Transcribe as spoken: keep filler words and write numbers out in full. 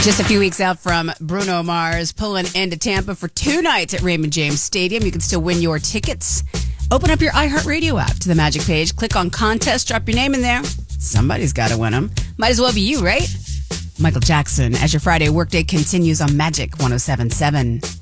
Just a few weeks out from Bruno Mars pulling into Tampa for two nights at Raymond James Stadium. You can still win your tickets. Open up your iHeartRadio app to the Magic page. Click on contest. Drop your name in there. Somebody's got to win them. Might as well be you, right? Michael Jackson as your Friday workday continues on Magic one oh seven point seven.